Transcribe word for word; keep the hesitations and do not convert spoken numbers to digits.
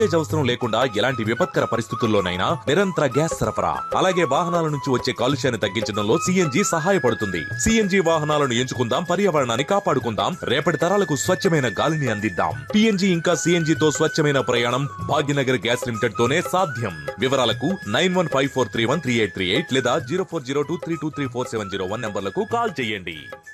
అవసరం లేకుండా ఎలాంటి విపత్కర పరిస్థితుల్లోనైనా నిరంతర గ్యాస్ సరఫరా, అలాగే వాహనాల నుంచి వచ్చే కాలుష్యాన్ని తగ్గించడంలో సిఎన్జి సహాయపడుతుంది. సిఎన్జి వాహనాలను ఎంచుకుందాం, పర్యావరణాన్ని కాపాడుకుందాం, రేపటి తరాలకు స్వచ్ఛమైన గాలిని అందిద్దాం. పిఎన్జి ఇంకా సిఎన్జి తో స్వచ్ఛమైన ప్రయాణం భాగ్యనగర్ గ్యాస్ లిమిటెడ్ తోనే సాధ్యం. వివరాలకు nine one five four three one three eight three eight లేదా zero four zero two three two three four seven zero one నంబర్లకు call చేయండి.